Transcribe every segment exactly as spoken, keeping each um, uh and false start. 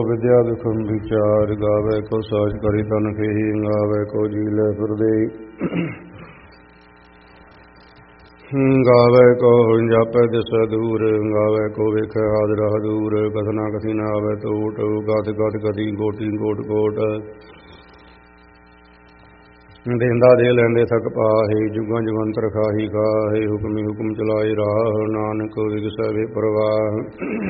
विद्या दुखम विचार गावे को साज करी तन फेही गावे को जीले फिरदे गावे को जापे दिस दूर गावे को वेख हादरा दूर कथना कथी न आवे टूट गत गत गति गोटी गोट गोट देंदा दे लैंदे थक पाहे जुगां जुगंतर खाही खाहे हुक्मी हुक्म चलाए राह नानक विगसै वे परवाह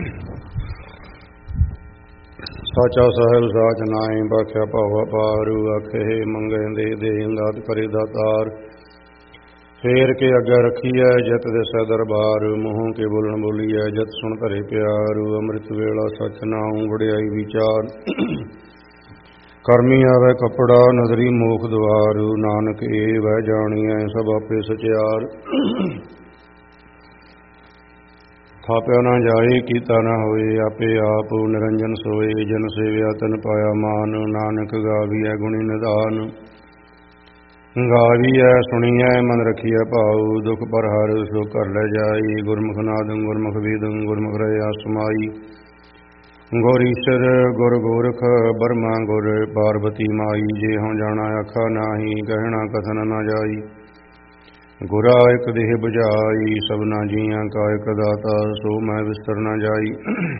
साचा सहब साच नाए बाख्या भावा पारू आखे मंगे दे दे दात करे दातार फेर के अगे रखी है जत दिसै दरबार मुँहों के बोलन बोली है जत सुन धरे प्यार अमृत वेला सच नाऊं वड़ियाई विचार करमी आवे कपड़ा नजरी मोख द्वार नानक ए वह जानिए सब आपे सचियार थाप्या ना जाए कीता ना होए आपे आप निरंजन सोए जन सेव्या तन पाया मान नानक गाविया गुणी निधान गाविया सुनिया मन रखिया भाऊ दुख पर हर सो कर ले जाई गुरमुख नाद गुरमुख वेद गुरमुख रया समाई गुर ईश्वर गुर गोरख बर्मा गुर पार्वती माई जे हों जाना आखा नाही कहना कथन न जाई गुरा एक देह बुझाई सबना जियां का एक दाता सो मैं विस्तर न जाई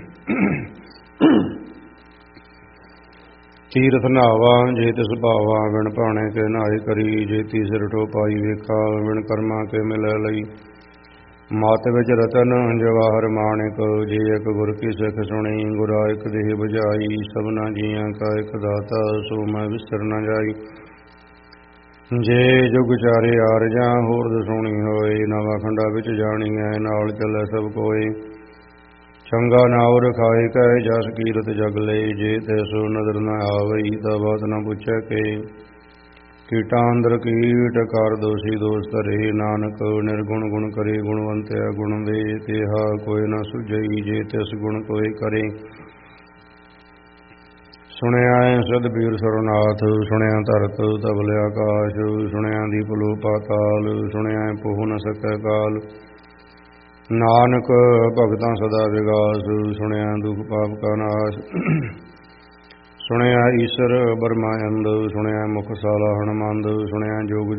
तीरथ नावा जे तिस भावा विण भाणे के नाए करी जे तीसर ठो पाई वेखा विण कर्मा के मिलै लई मात विच रतन जवाहर माणिक जे एक गुर की सिख सुनी गुरा एक देह बुझाई सबना जियां का एक दाता सो मैं विस्तर न जाई जे जुग चारे आरजा होर दसोणी होए नवा खंडा विच जानी है नाल चलै सब कोए चंगा नाउर खाए कह जस कीरत जग ले जे तैसो नजर न आवई ता बात न पुछै के कीटा अंदर कीट कर दोषी दोष धरे नानक निर्गुण गुण करे गुणवंत गुण वे तेहा कोई न सुझई जे तिस गुण कोई करे सुनिया सदबीर सरनाथ सुनिया धरत तबल आकाश सुनिया दीप लो पाताल सुनिया पोह न सकै काल नानक भगतां सदा विगास सुनिया दुख पाप का नाश सुनिया ईश्वर बरमायंद सुनिया मुख साला हणमंद सुनिया जोग